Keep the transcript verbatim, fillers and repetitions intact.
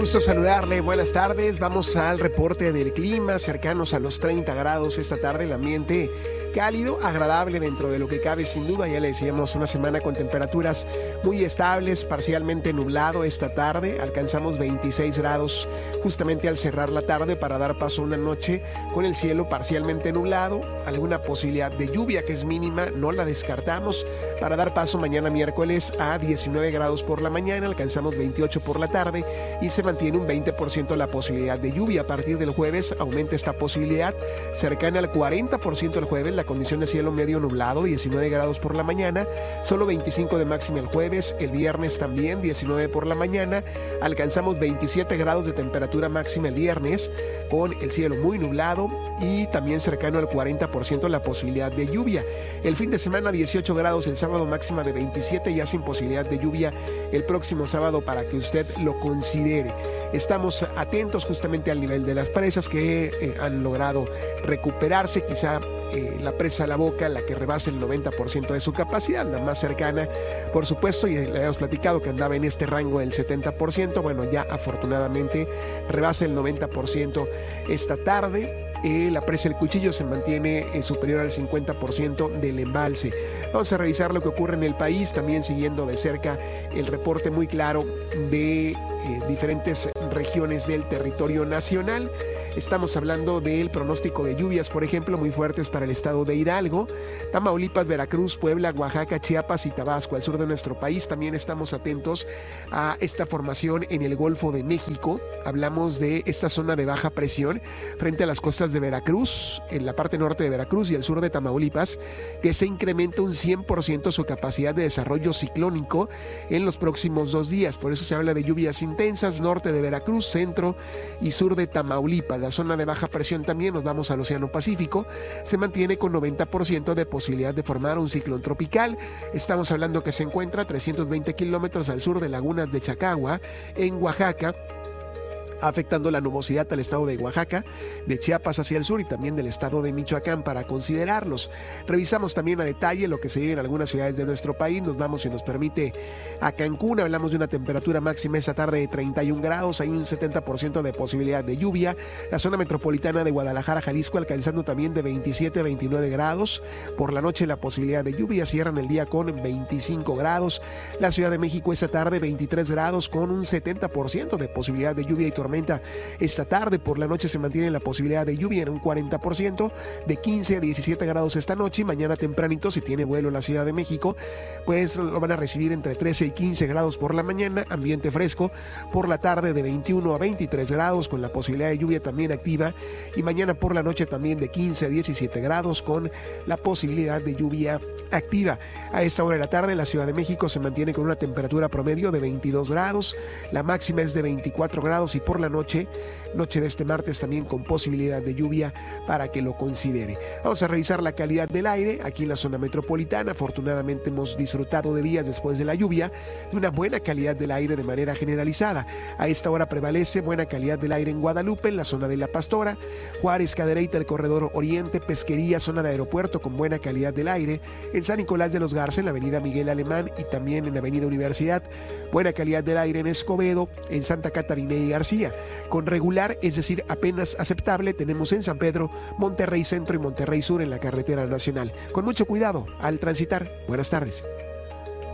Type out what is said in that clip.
gusto saludarle, buenas tardes. Vamos al reporte del clima, cercanos a los treinta grados esta tarde, el ambiente cálido, agradable dentro de lo que cabe sin duda. Ya le decíamos, una semana con temperaturas muy estables, parcialmente nublado esta tarde, alcanzamos veintiséis grados justamente al cerrar la tarde para dar paso a una noche con el cielo parcialmente nublado, alguna posibilidad de lluvia que es mínima, no la descartamos, para dar paso mañana miércoles a diecinueve grados por la mañana, alcanzamos veintiocho por la tarde y se mantiene un veinte por ciento la posibilidad de lluvia. A partir del jueves aumenta esta posibilidad, cercana al cuarenta por ciento el jueves, la condición de cielo medio nublado, diecinueve grados por la mañana, solo veinticinco de máxima el jueves, el viernes también diecinueve por la mañana, alcanzamos veintisiete grados de temperatura máxima el viernes, con el cielo muy nublado y también cercano al cuarenta por ciento la posibilidad de lluvia. El fin de semana dieciocho grados, el sábado máxima de veintisiete, ya sin posibilidad de lluvia el próximo sábado para que usted lo considere. Estamos atentos justamente al nivel de las presas que eh, han logrado recuperarse, quizá eh, la presa La Boca, la que rebasa el noventa por ciento de su capacidad, la más cercana, por supuesto, y le habíamos platicado que andaba en este rango del setenta por ciento, bueno, ya afortunadamente rebasa el noventa por ciento esta tarde. Eh, la presa El Cuchillo se mantiene eh, superior al cincuenta por ciento del embalse. Vamos a revisar lo que ocurre en el país, también siguiendo de cerca el reporte muy claro de eh, diferentes regiones del territorio nacional. Estamos hablando del pronóstico de lluvias, por ejemplo, muy fuertes para el estado de Hidalgo, Tamaulipas, Veracruz, Puebla, Oaxaca, Chiapas y Tabasco. Al sur de nuestro país también estamos atentos a esta formación en el Golfo de México. Hablamos de esta zona de baja presión frente a las costas de Veracruz, en la parte norte de Veracruz y el sur de Tamaulipas, que se incrementa un cien por ciento su capacidad de desarrollo ciclónico en los próximos dos días. Por eso se habla de lluvias intensas, norte de Veracruz, centro y sur de Tamaulipas. La zona de baja presión también, nos vamos al Océano Pacífico, se mantiene con noventa por ciento de posibilidad de formar un ciclón tropical. Estamos hablando que se encuentra a trescientos veinte kilómetros al sur de Lagunas de Chacagua, en Oaxaca, afectando la nubosidad al estado de Oaxaca, de Chiapas hacia el sur y también del estado de Michoacán para considerarlos. Revisamos también a detalle lo que se vive en algunas ciudades de nuestro país. Nos vamos, si nos permite, a Cancún. Hablamos de una temperatura máxima esta tarde de treinta y un grados, hay un setenta por ciento de posibilidad de lluvia. La zona metropolitana de Guadalajara, Jalisco, alcanzando también de veintisiete a veintinueve grados. Por la noche la posibilidad de lluvia, cierran el día con veinticinco grados. La Ciudad de México esta tarde veintitrés grados con un setenta por ciento de posibilidad de lluvia y tormenta. Esta tarde, por la noche se mantiene la posibilidad de lluvia en un cuarenta por ciento, de quince a diecisiete grados esta noche, y mañana tempranito, si tiene vuelo en la Ciudad de México, pues lo van a recibir entre trece y quince grados por la mañana, ambiente fresco, por la tarde de veintiuno a veintitrés grados con la posibilidad de lluvia también activa, y mañana por la noche también de quince a diecisiete grados con la posibilidad de lluvia activa. A esta hora de la tarde la Ciudad de México se mantiene con una temperatura promedio de veintidós grados, la máxima es de veinticuatro grados y por la noche, noche de este martes también con posibilidad de lluvia para que lo considere. Vamos a revisar la calidad del aire aquí en la zona metropolitana. Afortunadamente hemos disfrutado de días después de la lluvia de una buena calidad del aire de manera generalizada. A esta hora prevalece buena calidad del aire en Guadalupe, en la zona de La Pastora, Juárez, Cadereyta, el corredor Oriente, Pesquería, zona de aeropuerto con buena calidad del aire, en San Nicolás de los Garza, en la avenida Miguel Alemán y también en la avenida Universidad, buena calidad del aire en Escobedo, en Santa Catarina y García. Con regular, es decir, apenas aceptable, tenemos en San Pedro, Monterrey Centro y Monterrey Sur en la carretera nacional. Con mucho cuidado al transitar. Buenas tardes.